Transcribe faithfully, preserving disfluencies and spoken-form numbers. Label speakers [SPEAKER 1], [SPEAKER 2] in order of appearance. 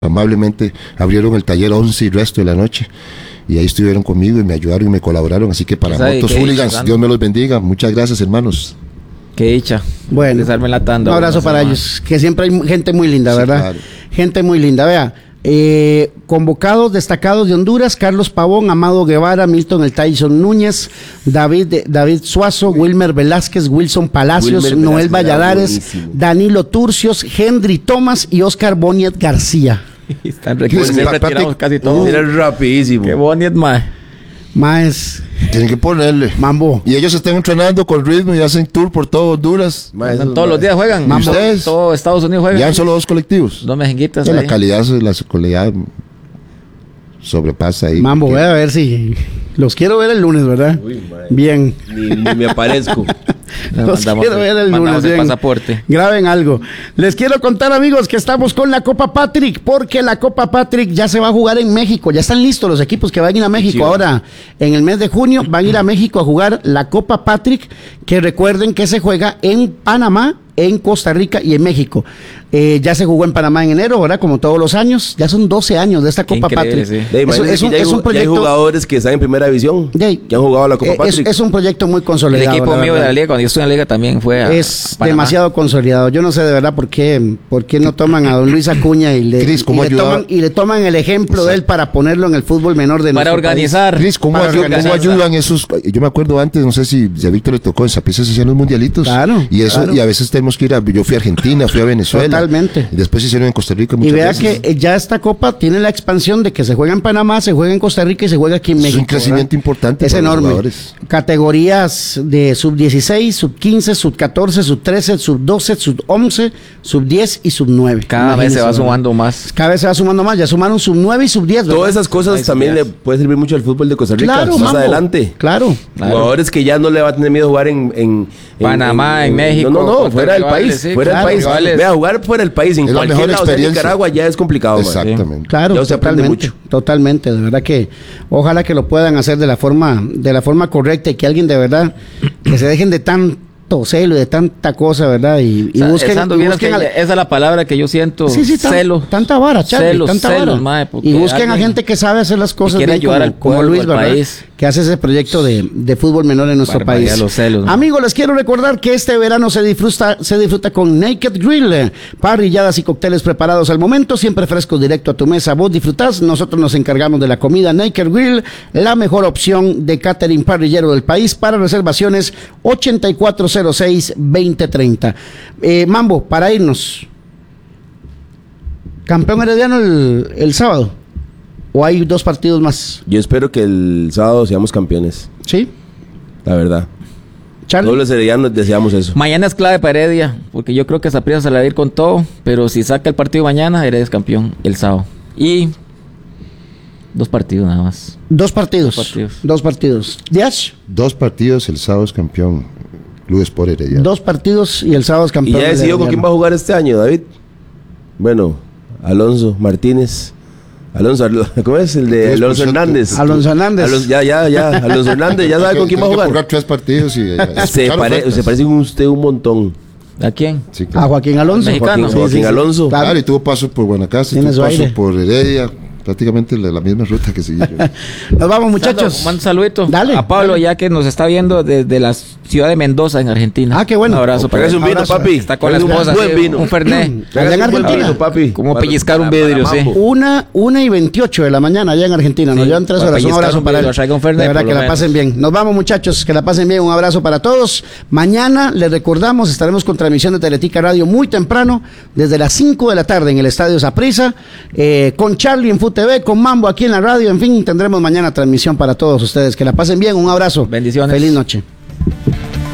[SPEAKER 1] amablemente abrieron el taller once y resto de la noche. Y ahí estuvieron conmigo y me ayudaron y me colaboraron. Así que para Motos Hooligans, dicha, Dios me los bendiga. Muchas gracias, hermanos.
[SPEAKER 2] Qué dicha.
[SPEAKER 3] Bueno,
[SPEAKER 2] la tanda,
[SPEAKER 3] un abrazo para semana. ellos. Que siempre hay gente muy linda, sí, ¿verdad? Claro. Gente muy linda. Vea, eh, convocados destacados de Honduras: Carlos Pavón, Amado Guevara, Milton El Tyson Núñez, David, David Suazo, Wilmer Velázquez, Wilson Palacios, Wilmer Noel Velázquez, Valladares, Danilo Turcios, Henry Thomas y Oscar Boniet García.
[SPEAKER 2] Están retirados casi todos.
[SPEAKER 4] Era rapidísimo.
[SPEAKER 2] Qué Boniet, mae.
[SPEAKER 3] Más
[SPEAKER 1] tienen que ponerle
[SPEAKER 3] Mambo.
[SPEAKER 1] Y ellos están entrenando con ritmo y hacen tour por todo Honduras.
[SPEAKER 2] Maes, todos maes. los días juegan.
[SPEAKER 3] Mambo.
[SPEAKER 1] ¿Ustedes?
[SPEAKER 2] Todo Estados Unidos juegan.
[SPEAKER 1] Ya han solo dos colectivos.
[SPEAKER 2] Dos mejenguitas.
[SPEAKER 1] La calidad, la calidad sobrepasa ahí.
[SPEAKER 3] Mambo, voy a ver si los quiero ver el lunes, ¿verdad? Uy, bien.
[SPEAKER 4] Ni, ni me aparezco.
[SPEAKER 3] Los quiero ver el lunes.
[SPEAKER 2] El pasaporte.
[SPEAKER 3] Graben algo. Les quiero contar, amigos, que estamos con la Copa Patrick, porque la Copa Patrick ya se va a jugar en México. Ya están listos los equipos que van a ir a México. Sí, ahora, en el mes de junio, van a ir a México a jugar la Copa Patrick, que recuerden que se juega en Panamá, en Costa Rica y en México. Eh, ya se jugó en Panamá en enero, ¿verdad? Como todos los años. Ya son doce años de esta Copa Patrick. Sí.
[SPEAKER 4] Es, es, un, es un proyecto. Ya hay jugadores que están en primera división, de, que han jugado la Copa
[SPEAKER 3] es,
[SPEAKER 4] Patrick.
[SPEAKER 3] Es un proyecto muy consolidado.
[SPEAKER 2] El equipo mío de la liga, cuando yo estuve en la liga, también fue a
[SPEAKER 3] Es
[SPEAKER 2] Panamá.
[SPEAKER 3] Demasiado consolidado. Yo no sé de verdad por qué, por qué no toman a don Luis Acuña y le,
[SPEAKER 1] Chris,
[SPEAKER 3] y, le toman, y le toman el ejemplo Exacto. de él para ponerlo en el fútbol menor de
[SPEAKER 2] para organizar.
[SPEAKER 1] Cris, ¿cómo,
[SPEAKER 3] para
[SPEAKER 1] ayudan,
[SPEAKER 3] organizar.
[SPEAKER 1] ¿cómo ayudan esos? Yo me acuerdo antes, no sé si a Víctor le tocó, en Saprissa se hacían los mundialitos.
[SPEAKER 3] Claro.
[SPEAKER 1] Y eso,
[SPEAKER 3] claro.
[SPEAKER 1] y a veces tenemos que ir a, yo fui a Argentina, fui a Venezuela.
[SPEAKER 3] Totalmente.
[SPEAKER 1] Y después se hicieron en Costa Rica.
[SPEAKER 3] Y vea
[SPEAKER 1] veces.
[SPEAKER 3] que ya esta copa tiene la expansión de que se juega en Panamá, se juega en Costa Rica y se juega aquí en México.
[SPEAKER 1] Es un crecimiento
[SPEAKER 3] ¿verdad?
[SPEAKER 1] importante.
[SPEAKER 3] Es enorme. Categorías de sub dieciséis, sub quince, sub catorce, sub trece, sub doce, sub once, sub diez y sub nueve.
[SPEAKER 2] Cada Imagínense, vez se va sumando más.
[SPEAKER 3] Cada vez se va sumando más. Ya sumaron sub nueve y sub diez. ¿verdad?
[SPEAKER 4] Todas esas cosas Ay, también le puede servir mucho al fútbol de Costa Rica.
[SPEAKER 3] Claro,
[SPEAKER 4] más
[SPEAKER 3] mambo.
[SPEAKER 4] adelante.
[SPEAKER 3] Claro.
[SPEAKER 4] Jugadores que ya no le va a tener miedo jugar en, en, en
[SPEAKER 2] Panamá, en, en, en México.
[SPEAKER 4] No, no, no, fuera del país.
[SPEAKER 2] Sí,
[SPEAKER 4] fuera
[SPEAKER 2] claro,
[SPEAKER 4] del país.
[SPEAKER 2] rivales.
[SPEAKER 4] Vea, jugar fuera del país. En
[SPEAKER 1] es
[SPEAKER 4] cualquier lado de Nicaragua ya es complicado.
[SPEAKER 1] Exactamente.
[SPEAKER 4] Man.
[SPEAKER 3] Claro,
[SPEAKER 4] ya se aprende mucho.
[SPEAKER 3] Totalmente. De verdad que ojalá que lo puedan hacer de la forma, de la forma correcta y que alguien de verdad que se dejen de tanto celo y de tanta cosa, ¿verdad? Y, y
[SPEAKER 2] o sea,
[SPEAKER 3] busquen, y busquen
[SPEAKER 2] al... esa es la palabra que yo siento.
[SPEAKER 3] Sí, sí, tan,
[SPEAKER 2] celo.
[SPEAKER 3] Tanta vara, Charlie,
[SPEAKER 2] celos,
[SPEAKER 3] tanta
[SPEAKER 2] celos,
[SPEAKER 3] vara.
[SPEAKER 2] Mae,
[SPEAKER 3] y busquen a gente que sabe hacer las cosas
[SPEAKER 2] bien,
[SPEAKER 3] ayudar
[SPEAKER 2] como,
[SPEAKER 3] al pueblo,
[SPEAKER 2] como Luis,
[SPEAKER 3] al ¿verdad? País. Que hace ese proyecto de, de fútbol menor en nuestro Barbaridad, país.
[SPEAKER 2] Los celos,
[SPEAKER 3] Amigos, les quiero recordar que este verano se disfruta, se disfruta con Naked Grill, parrilladas y cócteles preparados al momento, siempre frescos directo a tu mesa. Vos disfrutás, nosotros nos encargamos de la comida. Naked Grill, la mejor opción de catering parrillero del país. Para reservaciones ochenta y cuatro cero seis, veinte treinta. Eh, Mambo, para irnos, campeón herediano el, el sábado. ¿O hay dos partidos más?
[SPEAKER 4] Yo espero que el sábado seamos campeones.
[SPEAKER 3] ¿Sí?
[SPEAKER 4] La verdad.
[SPEAKER 3] Charlie.
[SPEAKER 4] Todos los heredianos deseamos eso.
[SPEAKER 2] Mañana es clave para Heredia, porque yo creo que Saprissa se la va a ir con todo, pero si saca el partido mañana, Heredia es campeón el sábado. Y dos partidos nada más.
[SPEAKER 3] Dos partidos.
[SPEAKER 2] Dos partidos.
[SPEAKER 3] Dos partidos. ¿Díaz?
[SPEAKER 1] Dos partidos, el sábado es campeón. Club Sport Heredia.
[SPEAKER 3] Dos partidos y el sábado es campeón.
[SPEAKER 4] ¿Y ya decidió con quién va a jugar este año, David? Bueno, Alonso Martínez. Alonso, ¿cómo es? El de Alonso Hernández.
[SPEAKER 3] Alonso Hernández.
[SPEAKER 4] Alonso, ya, ya, ya. Alonso Hernández, ya sabe con quién va a jugar.
[SPEAKER 1] jugar tres partidos y
[SPEAKER 4] se, pare, se parece con usted un montón.
[SPEAKER 2] ¿A quién?
[SPEAKER 1] Sí, claro.
[SPEAKER 3] A Joaquín Alonso.
[SPEAKER 2] Mexicano.
[SPEAKER 4] Joaquín, Joaquín
[SPEAKER 3] sí, sí,
[SPEAKER 4] Alonso.
[SPEAKER 1] Claro. claro, y tuvo paso por Guanacaste, tuvo paso aire. por Heredia. Prácticamente la, la misma ruta que seguí yo.
[SPEAKER 3] Nos vamos, muchachos.
[SPEAKER 2] Mando un saludito
[SPEAKER 3] dale,
[SPEAKER 2] a Pablo,
[SPEAKER 3] dale.
[SPEAKER 2] ya que nos está viendo desde la ciudad de Mendoza, en Argentina.
[SPEAKER 3] Ah, qué bueno.
[SPEAKER 2] Un abrazo.
[SPEAKER 4] Para un vino, papi.
[SPEAKER 2] Está con la esposa.
[SPEAKER 4] Un buen vino.
[SPEAKER 2] Un fernet.
[SPEAKER 3] Allá en Argentina.
[SPEAKER 4] Papi.
[SPEAKER 2] Como pellizcar un vidrio, sí.
[SPEAKER 3] Una, una y veintiocho de la mañana allá en Argentina. Nos sí, llevan tres horas. Un abrazo para él. De verdad que la pasen bien. Nos vamos, muchachos. Que la pasen bien. Un abrazo para todos. Mañana, les recordamos, estaremos con transmisión de Teletica Radio muy temprano, desde las cinco de la tarde en el Estadio Saprissa, eh, con Charlie en FUTV, con Mambo aquí en la radio. En fin, tendremos mañana transmisión para todos ustedes. Que la pasen bien. Un abrazo.
[SPEAKER 2] Bendiciones.
[SPEAKER 3] Feliz noche.